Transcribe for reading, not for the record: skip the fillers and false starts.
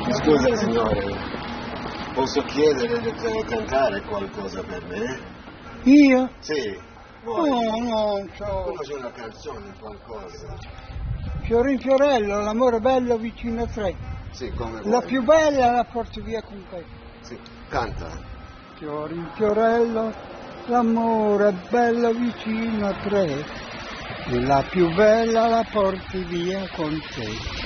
Scusa signore, posso chiedere di cantare qualcosa per me? Io? Sì. No, Conosci una canzone, qualcosa? Fiorin Fiorello, l'amore bello vicino a te. Sì, come vuoi. La più bella la porti via con te. Sì, canta. Fiorin Fiorello, l'amore bello vicino a te. E la più bella la porti via con te.